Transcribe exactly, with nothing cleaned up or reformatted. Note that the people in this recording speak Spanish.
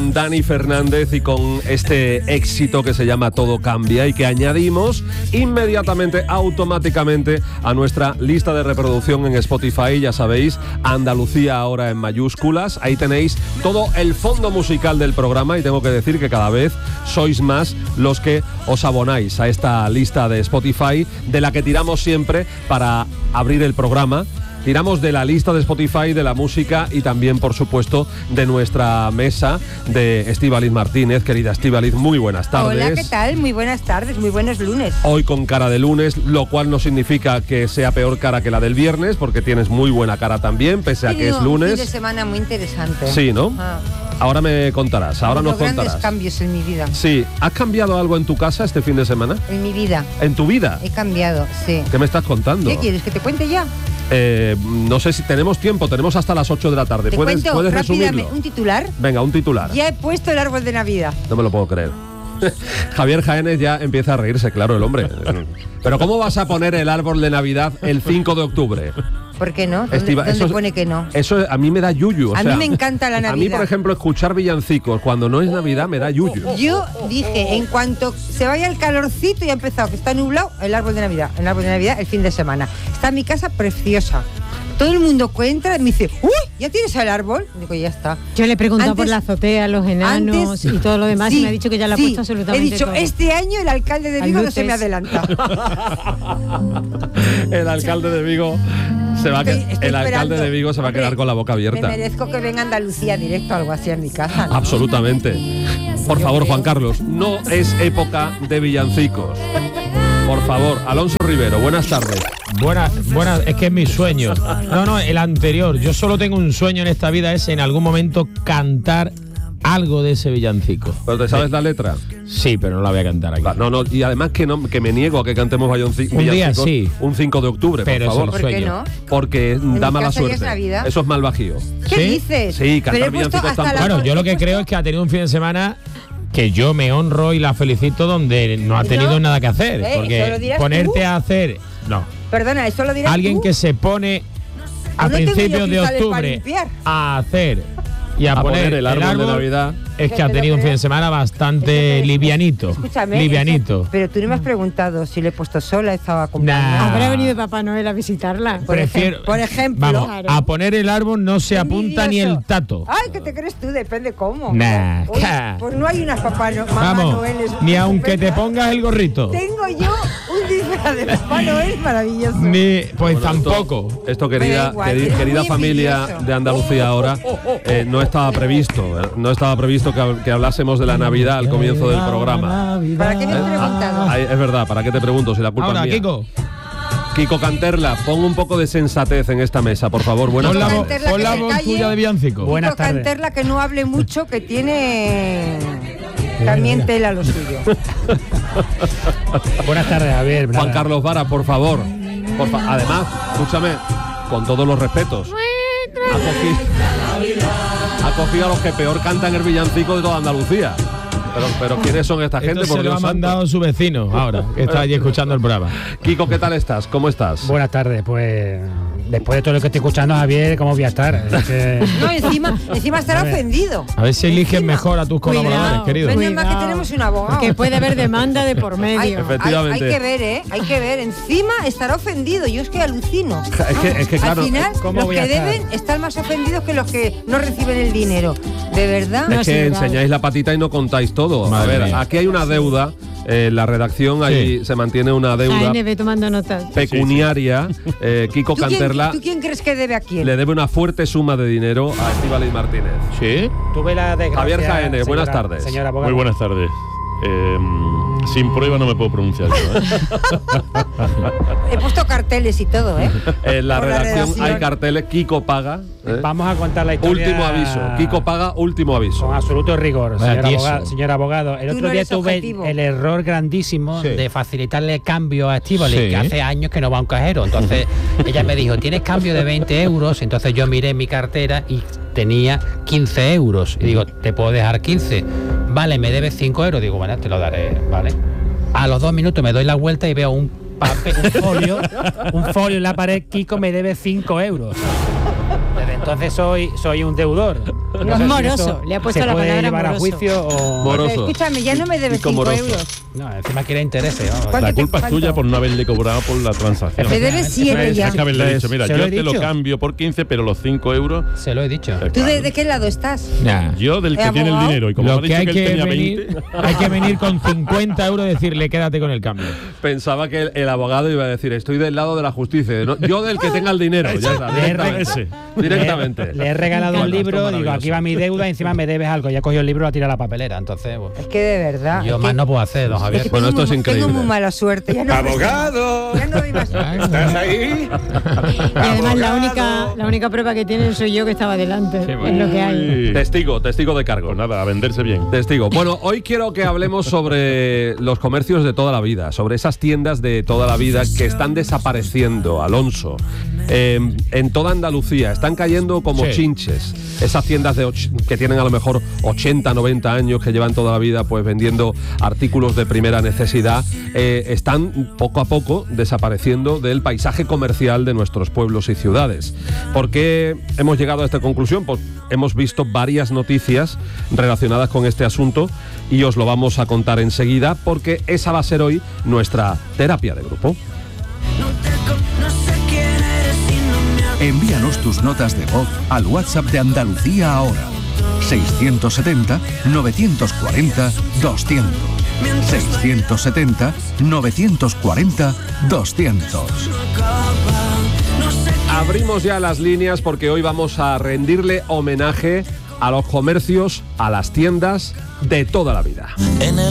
con Dani Fernández y con este éxito que se llama Todo Cambia y que añadimos inmediatamente, automáticamente a nuestra lista de reproducción en Spotify. Ya sabéis, Andalucía ahora en mayúsculas. Ahí tenéis todo el fondo musical del programa y tengo que decir que cada vez sois más los que os abonáis a esta lista de Spotify de la que tiramos siempre para abrir el programa. Tiramos de la lista de Spotify, de la música y también, por supuesto, de nuestra mesa de Estíbaliz Martínez. Querida Estíbaliz, muy buenas tardes. Hola, ¿qué tal? Muy buenas tardes, muy buenos lunes. Hoy con cara de lunes, lo cual no significa que sea peor cara que la del viernes, porque tienes muy buena cara también, pese a que es lunes. Un fin de semana muy interesante. Sí, ¿no? Ah. Ahora me contarás, ahora nos contarás. Grandes cambios en mi vida. Sí. ¿Has cambiado algo en tu casa este fin de semana? En mi vida. ¿En tu vida? He cambiado, sí. ¿Qué me estás contando? ¿Qué quieres, que te cuente ya? Eh, no sé si tenemos tiempo, tenemos hasta las ocho de la tarde. Te ¿Puedes, cuento ¿puedes rápidamente resumirlo? un titular. Venga, un titular. Ya he puesto el árbol de Navidad. No me lo puedo creer. Javier Jaénes ya empieza a reírse, claro, el hombre. Pero ¿cómo vas a poner el árbol de Navidad el cinco de octubre? ¿Por qué no? ¿Dónde, Estiva, ¿dónde eso, pone que no? Eso a mí me da yuyu. O a sea, mí me encanta la Navidad. A mí, por ejemplo, escuchar villancicos cuando no es Navidad me da yuyu. Yo dije, en cuanto se vaya el calorcito y ha empezado, que está nublado, el árbol de Navidad. El árbol de Navidad el fin de semana. Está mi casa preciosa. Todo el mundo entra y me dice, ¡uy! ¿Ya tienes el árbol? Digo, ya está. Yo le he preguntado por la azotea, los enanos antes, y todo lo demás sí, y me ha dicho que ya lo ha sí, puesto absolutamente he dicho, todo. Este año el alcalde de Vigo no se me adelanta. El alcalde de Vigo se va a Estoy- estoy el alcalde esperando. de Vigo se va a quedar Hombre, con la boca abierta. Me merezco que venga Andalucía directo o algo así a mi casa, ¿no? Absolutamente. Por Yo favor, creo. Juan Carlos, no es época de villancicos. Por favor, Alonso Rivero, buenas tardes. Buenas, buenas, es que es mi sueño. No, no, el anterior. Yo solo tengo un sueño en esta vida, es en algún momento cantar algo de ese villancico. ¿Pero te sabes la letra? Sí, pero no la voy a cantar aquí. No, no, y además que no que me niego a que cantemos villonci- Un día villancicos sí. un cinco de octubre, Pero por eso favor. ¿Por qué sueño. no? Porque mi da mala casa ya es suerte. Navidad. Eso es mal bajío. ¿Qué ¿Sí? dices? Sí, cantar Pero he puesto villancicos hasta tampoco. la- Bueno, yo lo que creo es que ha tenido un fin de semana que yo me honro y la felicito donde no ha tenido No. nada que hacer. Eh, eso lo Porque dirás ponerte tú. a hacer... No. Perdona, eso lo dirás Alguien tú. que se pone a Pues no tengo yo principios de cristales para octubre limpiar. a hacer y a, A poner el árbol de Navidad. es que ha Pero, tenido un pero, fin de semana bastante Escúchame, livianito. Escúchame. livianito. eso- Pero tú no me has preguntado si le he puesto sola, estaba acompañada. Nah. Habrá venido Papá Noel a visitarla. Por, Prefiero- ejem- por ejemplo. Vamos, Claro. a poner el árbol no se apunta ni el tato. Ay, ¿qué te crees tú? Depende cómo. Nah, Uy, ca. pues no hay unas papá no, Mamá Vamos, Noeles ni aunque te estupendas. pongas el gorrito. Tengo yo un disfraz de Papá Noel maravilloso. Ni, pues Bueno, tampoco. Esto, esto Me da querida, igual, queri- es querida muy familia envidioso. de Andalucía ahora, eh, no estaba previsto. eh, No estaba previsto que, hab- que hablásemos de la Navidad al comienzo del programa. ¿Para qué me has Eh, preguntado? Ay, es verdad, ¿para qué te pregunto si la culpa Ahora, es mía? Kiko, Kiko Canterla, pon un poco de sensatez en esta mesa, por favor. Buenas pon la, tardes. voz- Canterla, pon que la se voz calle. tuya de villancico. Buenas Kiko tardes. Canterla, que no hable mucho, que tiene también tela lo suyo. Buenas tardes, Javier. Juan Nada. Carlos Vara, por favor. Por fa- Además, escúchame, con todos los respetos. Ha cogido, ha cogido a los que peor cantan el villancico de toda Andalucía. Pero, pero ¿quiénes son esta gente? Esto Por se lo Dios ha santo? mandado su vecino ahora, que está allí escuchando el programa. Kiko, ¿qué tal estás? ¿Cómo estás? Buenas tardes, pues después de todo lo que estoy escuchando, Javier, ¿cómo voy a estar? Es que- No, encima, encima estará A ver. ofendido. A ver si eligen Encima. mejor a tus colaboradores, Cuidado. querido. Menos Cuidado. mal que tenemos un abogado. Que puede haber demanda de por medio. Hay, Efectivamente. hay- hay que ver, ¿eh? Hay que ver. Encima estará ofendido. Yo es que alucino. Es que, es que claro, Al final, ¿cómo los voy que a estar? deben están más ofendidos que los que no reciben el dinero. ¿De verdad? es No, que sí, enseñáis la patita y no contáis todo. Madre a ver, mía. aquí hay una deuda. eh, la redacción ahí se mantiene una deuda A N B tomando notas. pecuniaria. Eh, Kiko ¿Tú quién, Canterla ¿Tú quién crees que debe a quién? le debe una fuerte suma de dinero a Estíbaliz Martínez. ¿Sí? tuve la desgracia, Javier Jaénes, buenas señora- tardes. Señora abogada. Muy buenas tardes. Eh, sin prueba no me puedo pronunciar yo, ¿eh? He puesto carteles y todo, ¿eh? En la Por la redacción redacción. hay carteles, Kiko paga. ¿eh? Vamos a contar la historia. Último aviso. Kiko paga, último aviso. Con absoluto rigor, Vaya señor tieso. abogado, señor abogado. El Tú otro no día eres tuve objetivo. el error grandísimo Sí. de facilitarle cambio a Estíbaliz, Sí. que hace años que no va a un cajero. Entonces ella me dijo, ¿tienes cambio de veinte euros? Entonces yo miré mi cartera y tenía quince euros. Y digo, ¿te puedo dejar quince? Vale, me debes cinco euros. Digo, bueno, te lo daré, ¿vale? A los dos minutos me doy la vuelta y veo un papel, un folio, un folio en la pared, Kiko me debe cinco euros. Desde entonces soy, soy un deudor. Es moroso, le ha puesto ¿Se la puede palabra llevar a moroso. juicio o...? Moroso. Escúchame, ya no me debes Pico cinco moroso. euros. No, encima quiere intereses. vamos. ¿Cuánto La te- culpa es cuánto? tuya por no haberle cobrado por la transacción. Te debes siete ya. Hay que haberle dicho, mira, ¿Se lo yo he te lo dicho? cambio por quince, pero los cinco euros... Se lo he dicho. eh, ¿Tú de, claro. de qué lado estás? Nah. Yo del que ¿Eh, tiene el abogado? dinero y como Lo me ha que dicho hay que él que, tenía venir, veinte... hay que venir con cincuenta euros y decirle quédate con el cambio. Pensaba que el, el abogado iba a decir, estoy del lado de la justicia. ¿no? Yo del que tenga el dinero. Ya está, Le he re- directamente. directamente. Le he regalado un Bueno, esto libro, es digo, maravilloso. aquí va mi deuda, encima me debes algo. Ya cogió el libro y lo ha tirado a la papelera. Entonces, bueno, Es que de verdad. yo es más que- no puedo hacer, don es Javier. que Bueno, tengo esto es muy- increíble. Tengo muy mala suerte. Ya no ¡Abogado! Ya no doy más. ¿Estás ahí? Y además la única, la única prueba que tienen soy yo que estaba delante. Sí, Es bueno. lo que hay. Uy. Testigo, testigo de cargo. Pues nada, a venderse bien. Testigo. Bueno, hoy quiero que hablemos sobre los comercios de toda la vida, sobre esas tiendas de toda la vida que están desapareciendo, Alonso. Eh, en toda Andalucía están cayendo como Sí. chinches. Esas tiendas de och- que tienen a lo mejor ochenta, noventa años, que llevan toda la vida pues vendiendo artículos de primera necesidad, eh, están poco a poco desapareciendo del paisaje comercial de nuestros pueblos y ciudades. ¿Por qué hemos llegado a esta conclusión? Pues hemos visto varias noticias relacionadas con este asunto y os lo vamos a contar enseguida porque esa va a ser hoy nuestra terapia de grupo. Envíanos tus notas de voz al WhatsApp de Andalucía ahora. seiscientos setenta, novecientos cuarenta, doscientos. seiscientos setenta, novecientos cuarenta, doscientos. Abrimos ya las líneas porque hoy vamos a rendirle homenaje a los comercios, a las tiendas de toda la vida. En el